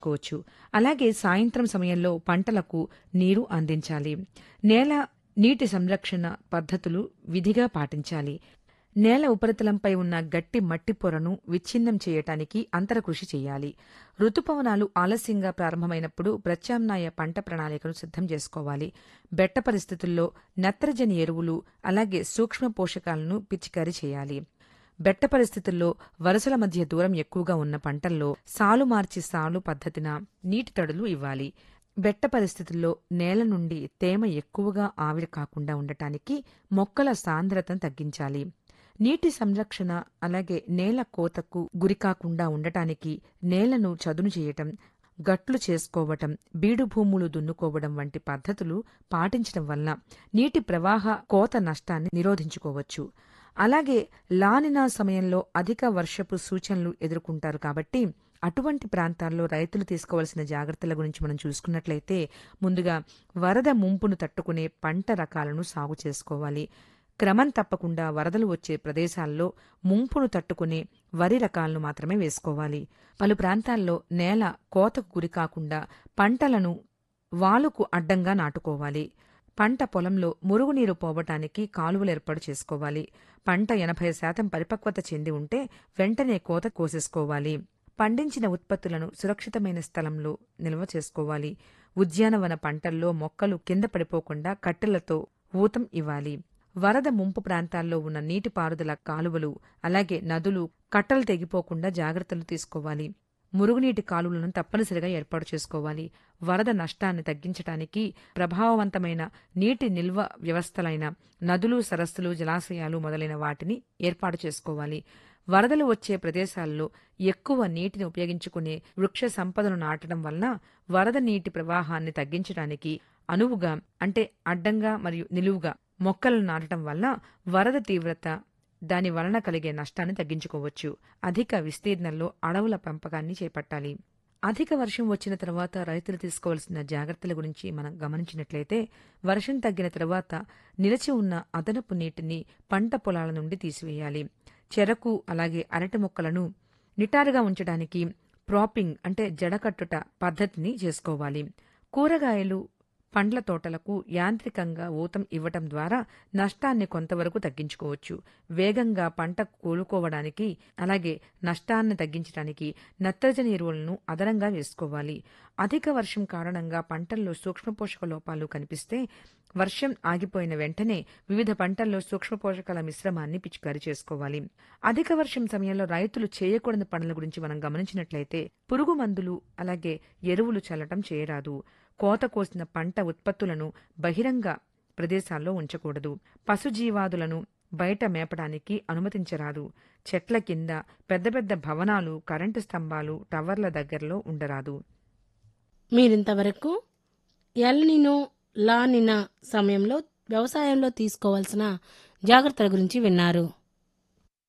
కోవచ్చు. అలాగే సాయంత్రం సమయంలో పంటలకు నీరు అందించాలి. నేల నీటి సంరక్షణ పద్ధతులు విధిగా పాటించాలి. నేల ఉపరితలంపై ఉన్న గట్టి మట్టి పొరను విచ్ఛిన్నం చేయటానికి అంతరకృషి చేయాలి. ఋతుపవనాలు ఆలస్యంగా ప్రారంభమైనప్పుడు ప్రత్యామ్నాయ పంట ప్రణాళికను సిద్ధం చేసుకోవాలి. బెట్ట పరిస్థితుల్లో నత్రజని ఎరువులు అలాగే సూక్ష్మ పోషకాలను పిచికారీ చేయాలి. బెట్ట పరిస్థితుల్లో వరుసల మధ్య దూరం ఎక్కువగా ఉన్న పంటల్లో సాలు మార్చి సాలు పద్ధతిన నీటి తడులు ఇవ్వాలి. బెట్ట పరిస్థితుల్లో నేల నుండి తేమ ఎక్కువగా ఆవిరి కాకుండా ఉండటానికి మొక్కల సాంద్రతను తగ్గించాలి. నీటి సంరక్షణ అలాగే నేల కోతకు గురికాకుండా ఉండటానికి నేలను చదును చేయటం, గట్లు చేసుకోవటం, బీడు భూములు దున్నుకోవడం వంటి పద్ధతులు పాటించడం వల్ల నీటి ప్రవాహ కోత నష్టాన్ని నిరోధించుకోవచ్చు. అలాగే లానినా సమయంలో అధిక వర్షపు సూచనలు ఎదుర్కొంటారు కాబట్టి అటువంటి ప్రాంతాల్లో రైతులు తీసుకోవాల్సిన జాగ్రత్తల గురించి మనం చూసుకున్నట్లయితే ముందుగా వరద ముంపును తట్టుకునే పంట రకాలను సాగు చేసుకోవాలి. క్రమం తప్పకుండా వరదలు వచ్చే ప్రదేశాల్లో ముంపును తట్టుకునే వరి రకాలను మాత్రమే వేసుకోవాలి. పలు ప్రాంతాల్లో నేల కోతకు గురికాకుండా పంటలను వాలుకు అడ్డంగా నాటుకోవాలి. పంట పొలంలో మురుగునీరు పోవటానికి కాలువలు ఏర్పాటు చేసుకోవాలి. పంట 80% పరిపక్వత చెంది ఉంటే వెంటనే కోత కోసేసుకోవాలి. పండించిన ఉత్పత్తులను సురక్షితమైన స్థలంలో నిల్వ చేసుకోవాలి. ఉద్యానవన పంటల్లో మొక్కలు కింద పడిపోకుండా కట్టెలతో ఊతం ఇవ్వాలి. వరద ముంపు ప్రాంతాల్లో ఉన్న నీటిపారుదల కాలువలు అలాగే నదులు కట్టలు తెగిపోకుండా జాగ్రత్తలు తీసుకోవాలి. మురుగునీటి కాలువలను తప్పనిసరిగా ఏర్పాటు చేసుకోవాలి. వరద నష్టాన్ని తగ్గించడానికి ప్రభావవంతమైన నీటి నిల్వ వ్యవస్థలైన నదులు, సరస్సులు, జలాశయాలు మొదలైన వాటిని ఏర్పాటు చేసుకోవాలి. వరదలు వచ్చే ప్రదేశాల్లో ఎక్కువ నీటిని ఉపయోగించుకునే వృక్ష సంపదను నాటడం వలన వరద నీటి ప్రవాహాన్ని తగ్గించడానికి అనువుగా అంటే అడ్డంగా మరియు నిలువుగా మొక్కలను నాటడం వల్ల వరద తీవ్రత దాని వలన కలిగే నష్టాన్ని తగ్గించుకోవచ్చు. అధిక విస్తీర్ణంలో అడవుల పెంపకాన్ని చేపట్టాలి. అధిక వర్షం వచ్చిన తర్వాత రైతులు తీసుకోవాల్సిన జాగ్రత్తల గురించి మనం గమనించినట్లయితే వర్షం తగ్గిన తర్వాత నిలిచి ఉన్న అదనపు నీటిని పంట పొలాల నుండి తీసివేయాలి. చెరకు అలాగే అరటి మొక్కలను నిటారుగా ఉంచడానికి ప్రాపింగ్ అంటే జడకట్టుట పద్ధతిని చేసుకోవాలి. కూరగాయలు పండ్ల తోటలకు యాంత్రికంగా ఊతం ఇవ్వటం ద్వారా నష్టాన్ని కొంతవరకు తగ్గించుకోవచ్చు. వేగంగా పంట కోలుకోవడానికి అలాగే నష్టాన్ని తగ్గించడానికి నత్రజని ఎరువులను అదనంగా వేసుకోవాలి. అధిక వర్షం కారణంగా పంటల్లో సూక్ష్మపోషక లోపాలు కనిపిస్తే వర్షం ఆగిపోయిన వెంటనే వివిధ పంటల్లో సూక్ష్మపోషకాల మిశ్రమాన్ని పిచికారీ చేసుకోవాలి. అధిక వర్షం సమయంలో రైతులు చేయకూడని పనుల గురించి మనం గమనించినట్లయితే పురుగు మందులు అలాగే ఎరువులు చల్లటం చేయరాదు. కోత కోసిన పంట ఉత్పత్తులను బహిరంగ ప్రదేశాల్లో ఉంచకూడదు. పశుజీవాదులను బయట మేపడానికి అనుమతించరాదు. చెట్ల కింద, పెద్ద పెద్ద భవనాలు, కరెంటు స్తంభాలు, టవర్ల దగ్గరలో ఉండరాదు. మీరింతవరకు ఎల్ నినో, లా నినా సమయంలో వ్యవసాయంలో తీసుకోవాల్సిన జాగ్రత్తల గురించి విన్నారు.